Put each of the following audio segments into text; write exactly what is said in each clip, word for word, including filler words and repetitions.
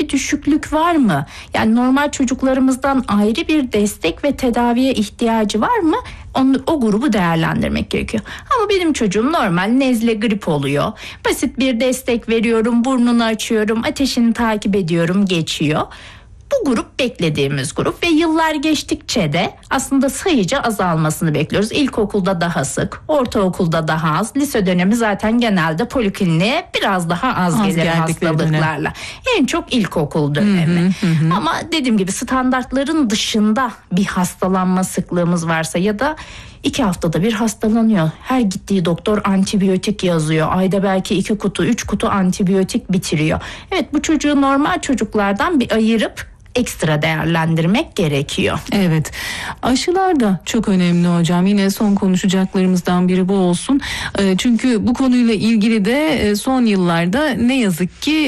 bir düşüklük var mı? Yani normal çocuklarımızdan ayrı bir destek ve tedaviye ihtiyacı var mı? Onu, o grubu değerlendirmek gerekiyor. Ama benim çocuğum normal nezle, grip oluyor. Basit bir destek veriyorum, burnunu açıyorum, ateşini takip ediyorum, geçiyor. Bu grup beklediğimiz grup ve yıllar geçtikçe de aslında sayıca azalmasını bekliyoruz. İlkokulda daha sık, ortaokulda daha az, lise dönemi zaten genelde polikliniğe biraz daha az, az gelir hastalıklarla. Dönem. En çok ilkokul dönemi. Hı hı hı. Ama dediğim gibi standartların dışında bir hastalanma sıklığımız varsa ya da İki haftada bir hastalanıyor. Her gittiği doktor antibiyotik yazıyor. Ayda belki iki kutu, üç kutu antibiyotik bitiriyor. Evet, bu çocuğu normal çocuklardan bir ayırıp ekstra değerlendirmek gerekiyor. Evet. Aşılar da çok önemli hocam. Yine son konuşacaklarımızdan biri bu olsun. Çünkü bu konuyla ilgili de son yıllarda ne yazık ki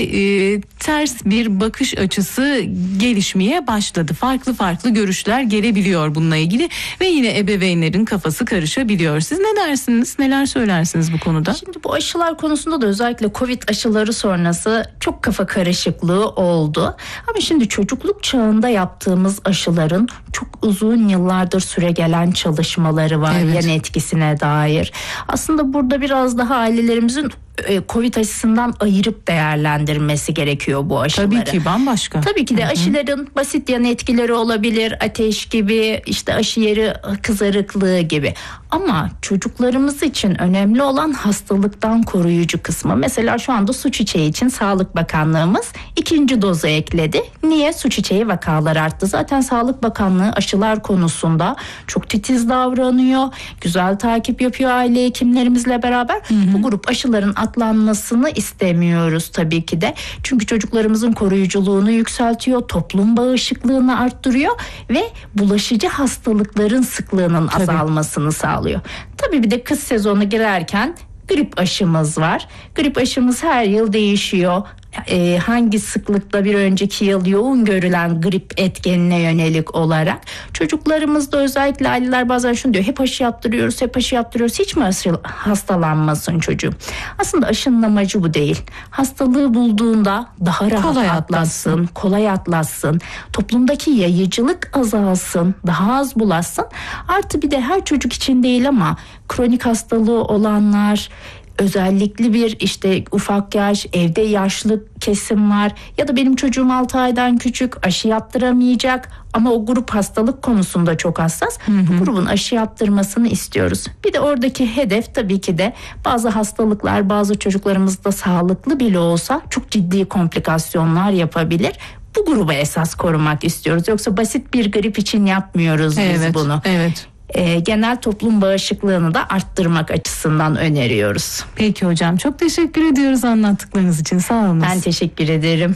ters bir bakış açısı gelişmeye başladı. Farklı farklı görüşler gelebiliyor bununla ilgili ve yine ebeveynlerin kafası karışabiliyor. Siz ne dersiniz? Neler söylersiniz bu konuda? Şimdi bu aşılar konusunda da özellikle Covid aşıları sonrası çok kafa karışıklığı oldu. Ama şimdi çocukluk çağında yaptığımız aşıların çok uzun yıllardır süregelen çalışmaları var, evet, yan etkisine dair. Aslında burada biraz daha ailelerimizin Covid aşısından ayırıp değerlendirmesi gerekiyor bu aşıları. Tabii ki bambaşka. Tabii ki de Hı-hı. aşıların basit yan etkileri olabilir. Ateş gibi, işte aşı yeri kızarıklığı gibi. Ama çocuklarımız için önemli olan hastalıktan koruyucu kısmı. Mesela şu anda su çiçeği için Sağlık Bakanlığımız ikinci dozu ekledi. Niye? Su çiçeği vakaları arttı. Zaten Sağlık Bakanlığı aşılar konusunda çok titiz davranıyor. Güzel takip yapıyor aile hekimlerimizle beraber. Hı-hı. Bu grup aşıların atlanmasını istemiyoruz tabii ki de. Çünkü çocuklarımızın koruyuculuğunu yükseltiyor, toplum bağışıklığını arttırıyor ve bulaşıcı hastalıkların sıklığının tabii. azalmasını sağlıyor. Tabii bir de kış sezonu girerken grip aşımız var. Grip aşımız her yıl değişiyor. Ee, hangi sıklıkta bir önceki yıl yoğun görülen grip etkenine yönelik olarak çocuklarımızda özellikle aileler bazen şunu diyor: hep aşı yaptırıyoruz hep aşı yaptırıyoruz hiç mi aşı, hastalanmasın çocuğum? Aslında aşının amacı bu değil. Hastalığı bulduğunda daha rahat kolay atlatsın, atlatsın kolay atlatsın, toplumdaki yayıcılık azalsın, daha az bulaşsın. Artı bir de her çocuk için değil ama kronik hastalığı olanlar, özellikle bir işte ufak yaş, evde yaşlı kesim var ya da benim çocuğum altı aydan küçük, aşı yaptıramayacak ama o grup hastalık konusunda çok hassas. Hı hı. Bu grubun aşı yaptırmasını istiyoruz. Bir de oradaki hedef tabii ki de bazı hastalıklar bazı çocuklarımızda sağlıklı bile olsa çok ciddi komplikasyonlar yapabilir. Bu gruba esas korumak istiyoruz. Yoksa basit bir grip için yapmıyoruz evet, biz bunu. Evet. E, genel toplum bağışıklığını da arttırmak açısından öneriyoruz. Peki hocam, çok teşekkür ediyoruz anlattıklarınız için, sağ olun. Ben teşekkür ederim.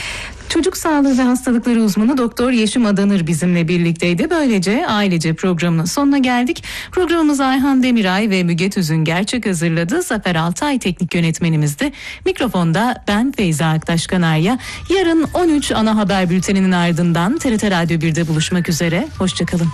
Çocuk sağlığı ve hastalıkları uzmanı Doktor Yeşim Adanır bizimle birlikteydi. Böylece Ailece programının sonuna geldik. Programımızı Ayhan Demiray ve Müge Tüzün Gerçek hazırladı. Zafer Altay teknik yönetmenimizdi. Mikrofonda ben Feyza Aktaş Kanarya. Yarın on üç ana haber bülteninin ardından T R T Radyo birde buluşmak üzere. Hoşçakalın.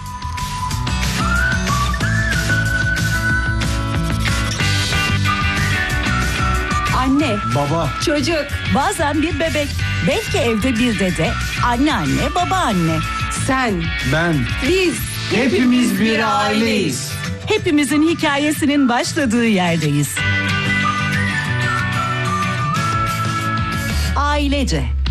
Anne, baba, çocuk, bazen bir bebek, belki evde bir dede, anneanne, babaanne. Sen, ben, biz, hepimiz bir aileyiz. Hepimizin hikayesinin başladığı yerdeyiz. Ailece.